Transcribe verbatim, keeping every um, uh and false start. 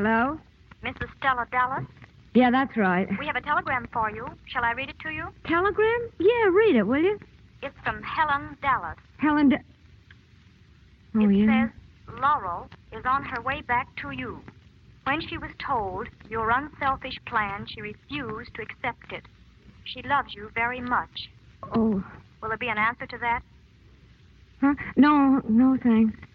Hello? Missus Stella Dallas? Yeah, that's right. We have a telegram for you. Shall I read it to you? Telegram? Yeah, read it, will you? It's from Helen Dallas. Helen Da- Oh, it yeah? says, Laurel is on her way back to you. When she was told your unselfish plan, she refused to accept it. She loves you very much. Oh. Will there be an answer to that? Huh? No, no, thanks.